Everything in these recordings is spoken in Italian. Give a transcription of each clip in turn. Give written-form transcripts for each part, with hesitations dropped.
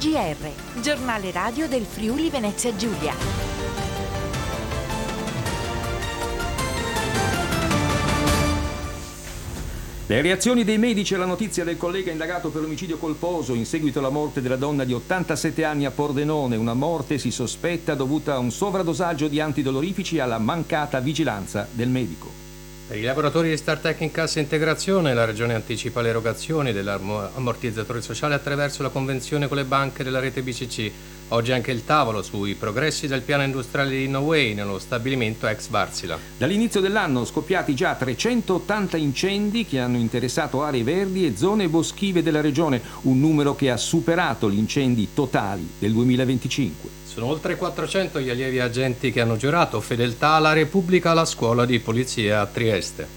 GR, giornale radio del Friuli Venezia Giulia. Le reazioni dei medici alla notizia del collega indagato per omicidio colposo in seguito alla morte della donna di 87 anni a Pordenone, una morte si sospetta dovuta a un sovradosaggio di antidolorifici e alla mancata vigilanza del medico. Per i lavoratori di Startec in cassa integrazione, la Regione anticipa le erogazioni dell'ammortizzatore sociale attraverso la convenzione con le banche della rete BCC. Oggi anche il tavolo sui progressi del piano industriale di Innoway nello stabilimento ex Varsila. Dall'inizio dell'anno scoppiati già 380 incendi che hanno interessato aree verdi e zone boschive della regione, un numero che ha superato gli incendi totali del 2025. Sono oltre 400 gli allievi agenti che hanno giurato fedeltà alla Repubblica alla scuola di polizia a Trieste.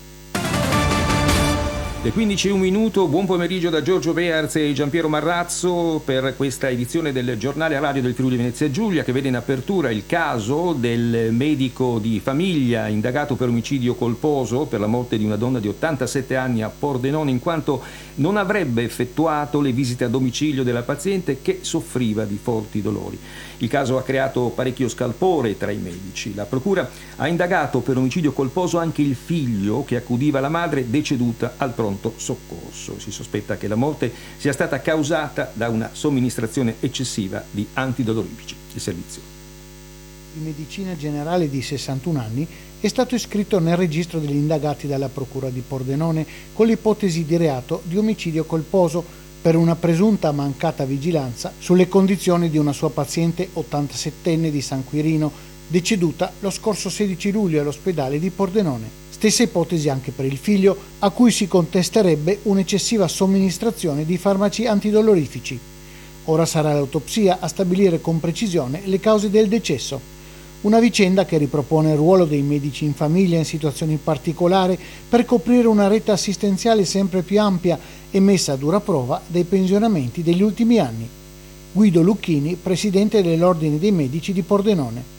Le 15:01, buon pomeriggio da Giorgio Bearz e Giampiero Marrazzo per questa edizione del giornale radio del Friuli Venezia Giulia, che vede in apertura il caso del medico di famiglia indagato per omicidio colposo per la morte di una donna di 87 anni a Pordenone, in quanto non avrebbe effettuato le visite a domicilio della paziente che soffriva di forti dolori. Il caso ha creato parecchio scalpore tra i medici. La procura ha indagato per omicidio colposo anche il figlio che accudiva la madre deceduta al pronto soccorso. Si sospetta che la morte sia stata causata da una somministrazione eccessiva di antidolorifici. Il servizio di medicina generale di 61 anni è stato iscritto nel registro degli indagati dalla procura di Pordenone con l'ipotesi di reato di omicidio colposo per una presunta mancata vigilanza sulle condizioni di una sua paziente 87enne di San Quirino, deceduta lo scorso 16 luglio all'ospedale di Pordenone. Stessa ipotesi anche per il figlio, a cui si contesterebbe un'eccessiva somministrazione di farmaci antidolorifici. Ora sarà l'autopsia a stabilire con precisione le cause del decesso. Una vicenda che ripropone il ruolo dei medici in famiglia in situazioni particolari per coprire una rete assistenziale sempre più ampia e messa a dura prova dai pensionamenti degli ultimi anni. Guido Lucchini, presidente dell'Ordine dei Medici di Pordenone.